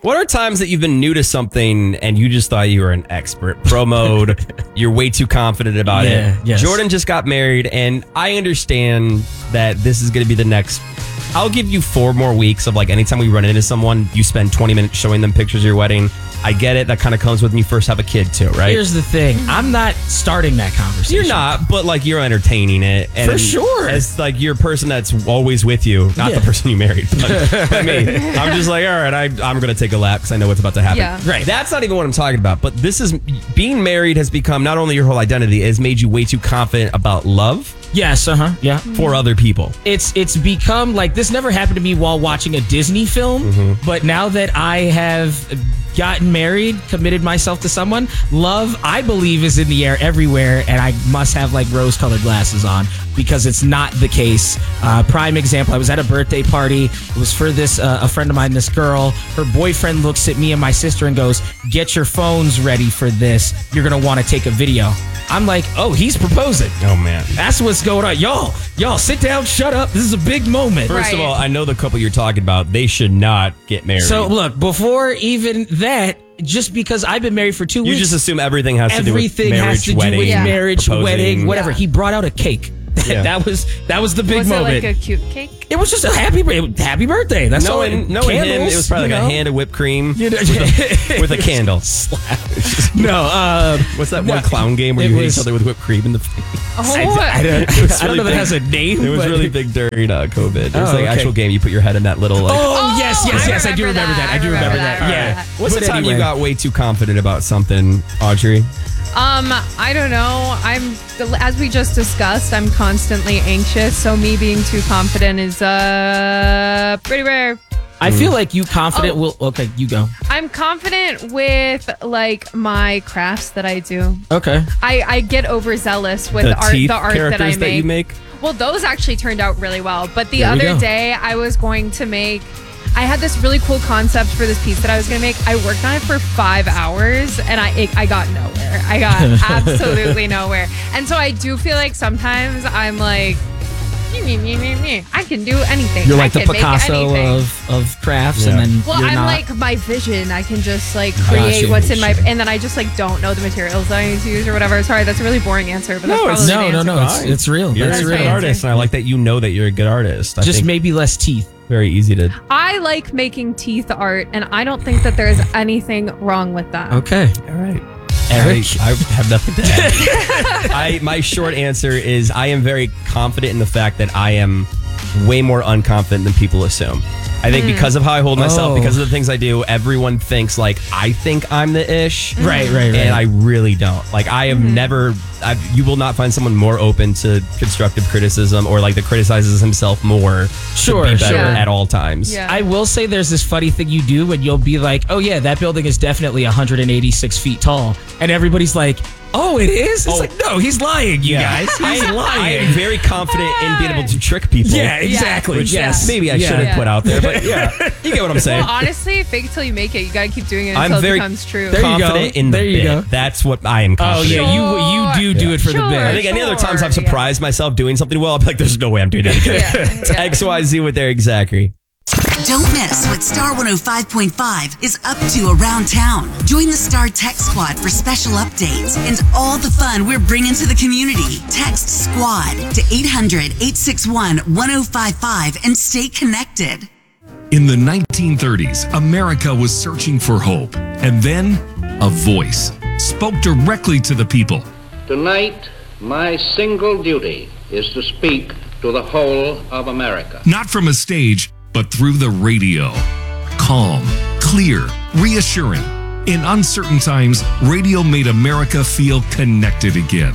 What are times that you've been new to something and you just thought you were an expert? Pro mode, you're way too confident about it. Yes. Jordan just got married, and I understand that this is going to be the next. I'll give you 4 more weeks of like anytime we run into someone, you spend 20 minutes showing them pictures of your wedding. I get it. That kind of comes with when you first have a kid too, right? Here's the thing. I'm not starting that conversation. You're not, but like you're entertaining it. And For sure. As like your person that's always with you, not the person you married, but me. I'm just like, all right, I'm going to take a lap because I know what's about to happen. Yeah. Right. That's not even what I'm talking about. But this is being married has become not only your whole identity, it has made you way too confident about love Yes, yeah. for other people. It's become like this never happened to me while watching a Disney film, but now that I have gotten married, committed myself to someone, love, I believe, is in the air everywhere, and I must have like rose-colored glasses on because it's not the case. Prime example, I was at a birthday party. It was for this a friend of mine, this girl. Her boyfriend looks at me and my sister and goes, "Get your phones ready for this. You're going to want to take a video." I'm like, oh, he's proposing. Oh, man. That's what's going on. Y'all, sit down, shut up. This is a big moment. First of Right. all, I know the couple you're talking about. They should not get married. So, look, before even that, just because I've been married for 2 you weeks, just assume everything has to do with everything marriage, has to do wedding, with marriage, proposing. wedding, whatever. Yeah. He brought out a cake. Yeah. that was the big Was moment. it like a cute cake? It was just a happy birthday. That's all. Knowing him, Candles, it was probably like you know? a hand of whipped cream You know, with a candle. No, What's that no, one clown game where it you hit was- each other with whip cream in the face? Oh, I don't really know if it big. has a name. It was but- really big during COVID. It was Oh, like okay. actual game. You put your head in that little like. Oh, yes, I I do remember that. I do remember that. I Yeah. remember that. What's the But time you anyway. got way too confident about something, Audrey? I don't know. As we just discussed, I'm constantly anxious, so me being too confident is pretty rare. I feel like you confident will. Okay, you go. I'm confident with like my crafts that I do. Okay. I get overzealous with The teeth the art that I characters make. that you make. Well, those actually turned out really well. But the There we other go. day, I was going to make. I had this really cool concept for this piece that I was going to make. I worked on it for 5 hours, and I got nowhere. I got absolutely nowhere. And so I do feel like sometimes I'm like, I can do anything. You're like I the can make Picasso anything. of crafts, Yeah. and then Well, you're I'm not. like my vision. I can just like create Gotcha. what's in my, and then I just like don't know the materials that I need to use or whatever. Sorry, that's a really boring answer, but that's No, it's- probably the answer. It's real. You're That's a real. good artist, and I like that you know that you're a good artist. I Just think maybe less teeth. very easy to. I like making teeth art, and I don't think that there's anything wrong with that. Okay. All right. Eric? I have nothing to add. My short answer is I am very confident in the fact that I am way more unconfident than people assume. I think because of how I hold myself, Oh. because of the things I do, everyone thinks like I think I'm the ish. Right. And I really don't. Like I have never. You will not find someone more open to constructive criticism or like that criticizes himself more. Sure, to be better sure. at all times. Yeah. I will say there's this funny thing you do when you'll be like, oh yeah, that building is definitely 186 feet tall. And everybody's like, oh, it is? It's like, no, he's lying, you guys. He's I lying. am very confident in being able to trick people. Yeah, exactly. Which yes. maybe I Yeah. should have Yeah. put out there, but yeah, you get what I'm saying. Well, honestly, fake it till you make it. You gotta keep doing it I'm until very it becomes true. There you go. confident in the There you bit. go. That's what I am Oh confident in. yeah, you do it for the Sure. bit. I think any other times Sure, I've surprised myself doing something well, I'll be like, there's no way I'm doing it again. Yeah. X, Y, Z with Eric Zachary. Don't miss what Star 105.5 is up to around town. Join the Star Tech Squad for special updates and all the fun we're bringing to the community. Text SQUAD to 800-861-1055 and stay connected. In the 1930s, America was searching for hope. And then, a voice spoke directly to the people. Tonight, my single duty is to speak to the whole of America. Not from a stage, but through the radio. Calm, clear, reassuring. In uncertain times, radio made America feel connected again.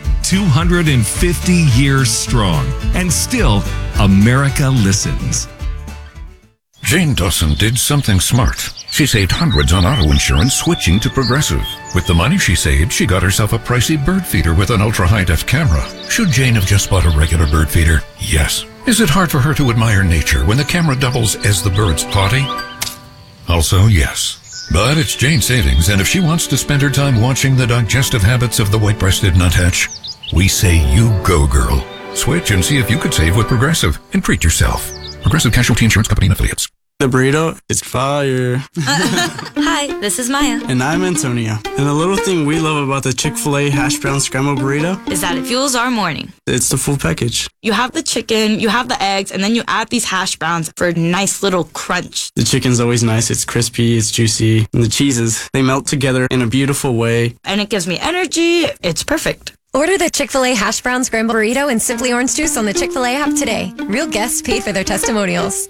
250 years strong. And still, America listens. Jane Dawson did something smart. She saved hundreds on auto insurance switching to Progressive. With the money she saved, she got herself a pricey bird feeder with an ultra-high-def camera. Should Jane have just bought a regular bird feeder? Yes. Is it hard for her to admire nature when the camera doubles as the bird's potty? Also, yes. But it's Jane's savings, and if she wants to spend her time watching the digestive habits of the white-breasted nuthatch, we say you go, girl. Switch and see if you could save with Progressive and treat yourself. Progressive Casualty Insurance Company and Affiliates. The burrito is fire. Hi, this is Maya. And I'm Antonio. And the little thing we love about the Chick-fil-A hash brown scrambled burrito is that it fuels our morning. It's the full package. You have the chicken, you have the eggs, and then you add these hash browns for a nice little crunch. The chicken's always nice. It's crispy, it's juicy. And the cheeses, they melt together in a beautiful way. And it gives me energy. It's perfect. Order the Chick-fil-A hash brown scrambled burrito and Simply Orange Juice on the Chick-fil-A app today. Real guests paid for their testimonials.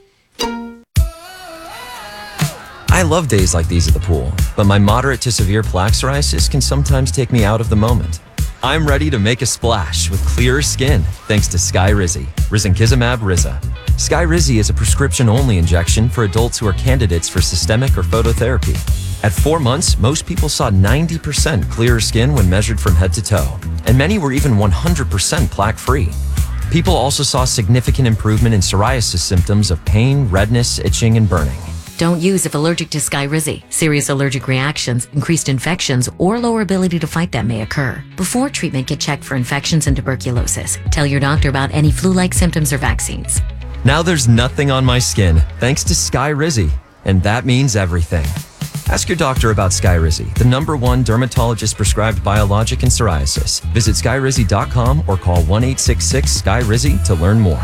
I love days like these at the pool, but my moderate to severe plaque psoriasis can sometimes take me out of the moment. I'm ready to make a splash with clearer skin thanks to Skyrizi, risankizumab Riza. Skyrizi is a prescription-only injection for adults who are candidates for systemic or phototherapy. At 4 months, most people saw 90% clearer skin when measured from head to toe, and many were even 100% plaque-free. People also saw significant improvement in psoriasis symptoms of pain, redness, itching, and burning. Don't use if allergic to Skyrizi. Serious allergic reactions, increased infections, or lower ability to fight them may occur. Before treatment, get checked for infections and tuberculosis. Tell your doctor about any flu-like symptoms or vaccines. Now there's nothing on my skin thanks to Skyrizi, and that means everything. Ask your doctor about Skyrizi, the #1 dermatologist-prescribed biologic in psoriasis. Visit skyrizi.com or call 1-866-SKY-RIZI to learn more.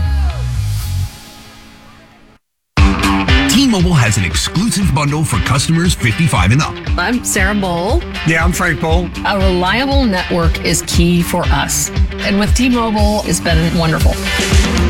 T-Mobile has an exclusive bundle for customers 55 and up. I'm Sarah Bowl. Yeah, I'm Frank Bowl. A reliable network is key for us. And with T-Mobile, it's been wonderful.